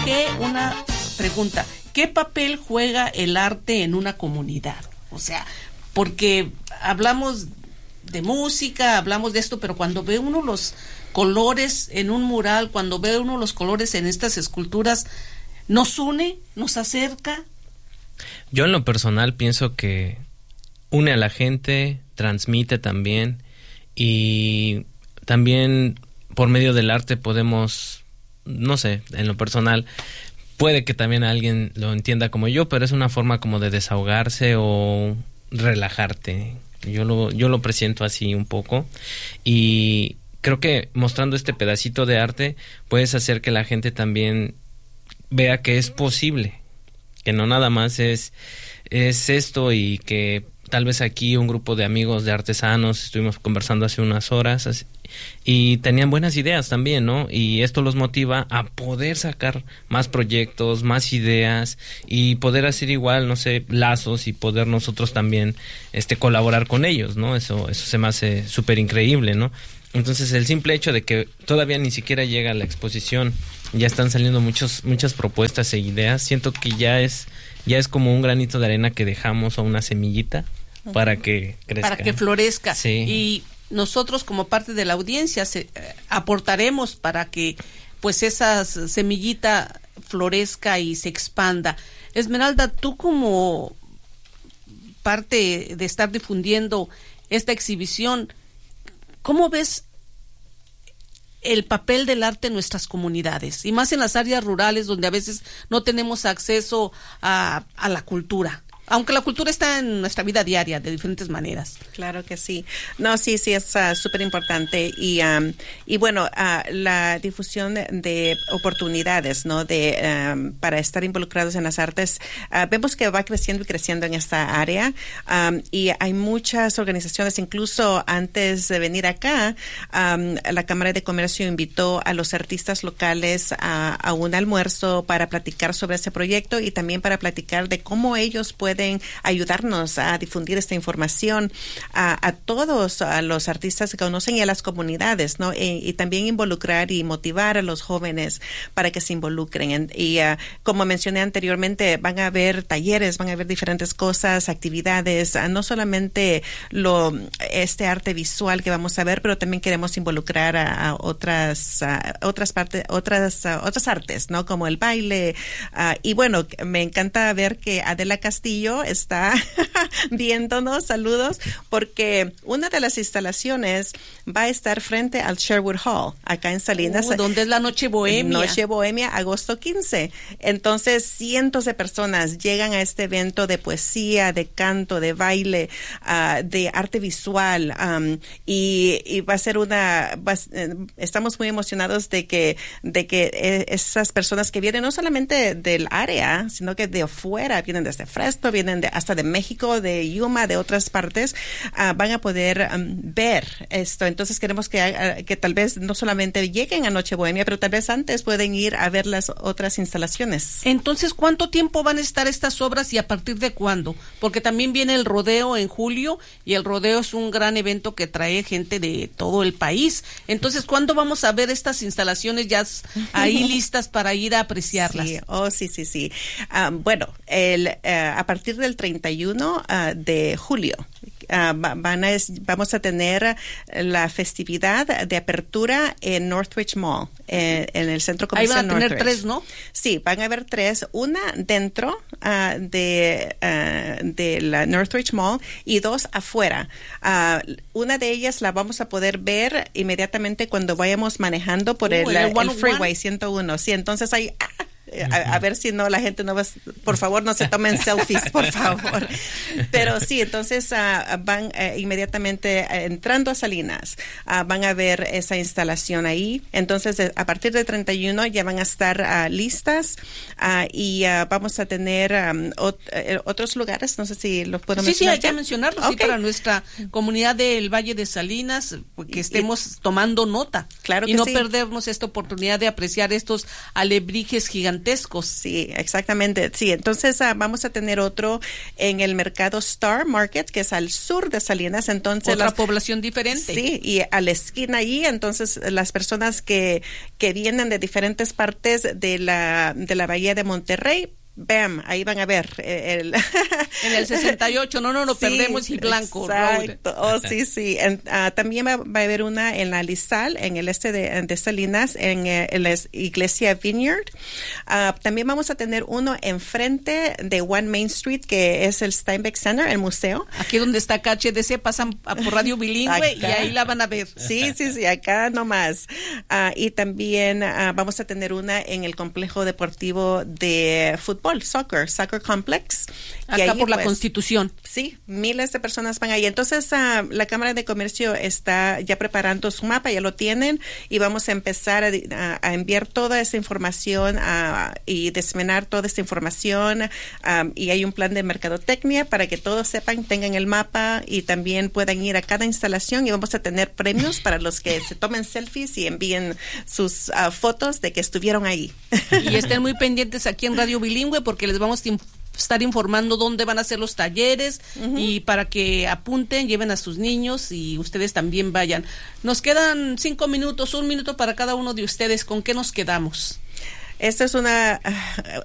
una pregunta. ¿Qué papel juega el arte en una comunidad? O sea, porque hablamos de música, hablamos de esto, pero cuando ve uno los colores en un mural, cuando ve uno los colores en estas esculturas, ¿nos une? ¿Nos acerca? Yo en lo personal pienso que une a la gente, transmite también, y también por medio del arte podemos, no sé, en lo personal, puede que también alguien lo entienda como yo, pero es una forma como de desahogarse o relajarte. Yo lo presiento así un poco, y creo que mostrando este pedacito de arte puedes hacer que la gente también vea que es posible, que no nada más es esto, y que tal vez aquí un grupo de amigos de artesanos estuvimos conversando hace unas horas y tenían buenas ideas también, ¿no? Y esto los motiva a poder sacar más proyectos, más ideas, y poder hacer igual, no sé, lazos, y poder nosotros también colaborar con ellos, ¿no? Eso se me hace súper increíble, ¿no? Entonces el simple hecho de que todavía ni siquiera llega a la exposición, ya están saliendo muchas propuestas e ideas, siento que ya es como un granito de arena que dejamos, o una semillita para que crezca. Para que florezca. Sí. Y nosotros como parte de la audiencia aportaremos para que pues esa semillita florezca y se expanda. Esmeralda, tú como parte de estar difundiendo esta exhibición, ¿cómo ves el papel del arte en nuestras comunidades? Y más en las áreas rurales donde a veces no tenemos acceso a la cultura. Aunque la cultura está en nuestra vida diaria de diferentes maneras. Claro que sí. No, sí, es súper importante. Y bueno, la difusión de oportunidades, ¿no? Para estar involucrados en las artes, vemos que va creciendo y creciendo en esta área. Y hay muchas organizaciones, incluso antes de venir acá, la Cámara de Comercio invitó a los artistas locales a un almuerzo para platicar sobre ese proyecto, y también para platicar de cómo ellos pueden ayudarnos a difundir esta información a todos, a los artistas que conocen, y a las comunidades, ¿no? Y también involucrar y motivar a los jóvenes para que se involucren. Y como mencioné anteriormente, van a haber talleres, van a haber diferentes cosas, actividades, no solamente este arte visual que vamos a ver, pero también queremos involucrar a otras artes, ¿no? Como el baile. Y bueno, me encanta ver que Adela Castillo está viéndonos, saludos, porque una de las instalaciones va a estar frente al Sherwood Hall, acá en Salinas. ¿Dónde es la Noche Bohemia? Noche Bohemia, agosto 15. Entonces, cientos de personas llegan a este evento de poesía, de canto, de baile, de arte visual, y va a ser estamos muy emocionados de que esas personas que vienen no solamente del área, sino que de afuera, vienen desde Fresno, vienen hasta de México, de Yuma, de otras partes, van a poder ver esto. Entonces queremos que tal vez no solamente lleguen a Noche Bohemia, pero tal vez antes pueden ir a ver las otras instalaciones. Entonces, ¿cuánto tiempo van a estar estas obras y a partir de cuándo? Porque también viene el rodeo en julio, y el rodeo es un gran evento que trae gente de todo el país. Entonces, ¿cuándo vamos a ver estas instalaciones ya ahí listas para ir a apreciarlas? Sí. Bueno, a partir del 31 de julio vamos a tener la festividad de apertura en Northridge Mall, en el centro comercial. Ahí van a tener 3, ¿no? Sí, van a haber 3, una dentro de la Northridge Mall y 2 afuera. Una de ellas la vamos a poder ver inmediatamente cuando vayamos manejando por el Freeway 101. Sí, entonces hay... A ver si no, la gente no va, por favor, no se tomen selfies, por favor. Pero sí, entonces van inmediatamente entrando a Salinas, van a ver esa instalación ahí. Entonces, a partir del 31 ya van a estar listas, y vamos a tener otros lugares, no sé si los puedo mencionar. Sí, hay que mencionarlos, okay. Sí, para nuestra comunidad del Valle de Salinas, que estemos tomando nota. Claro que y no sí. perdernos esta oportunidad de apreciar estos alebrijes gigantes gigantescos. Sí, exactamente. Sí, entonces vamos a tener otro en el mercado Star Market, que es al sur de Salinas. Entonces otra población diferente. Sí, y a la esquina allí, entonces las personas que vienen de diferentes partes de la Bahía de Monterrey, ¡bam! Ahí van a ver en el 68, no lo perdemos, y Blanco exacto. Road. Sí. También va a haber una en la Lizal, en el este de Salinas, en la iglesia Vineyard. También vamos a tener uno enfrente de One Main Street, que es el Steinbeck Center, el museo. Aquí donde está KHDC, pasan por radio bilingüe y ahí la van a ver. Sí, acá nomás. Y también vamos a tener una en el complejo deportivo de fútbol, Soccer Complex. Acá por la Constitución. Sí, miles de personas van ahí. Entonces, la Cámara de Comercio está ya preparando su mapa, ya lo tienen, y vamos a empezar a enviar toda esa información y diseminar toda esta información. Y hay un plan de mercadotecnia para que todos sepan, tengan el mapa y también puedan ir a cada instalación, y vamos a tener premios para los que se tomen selfies y envíen sus fotos de que estuvieron ahí. Y estén muy pendientes aquí en Radio Bilingüe, porque les vamos a estar informando dónde van a ser los talleres, y para que apunten, lleven a sus niños y ustedes también vayan. Nos quedan 5 minutos, 1 minuto para cada uno de ustedes. ¿Con qué nos quedamos? Esta es una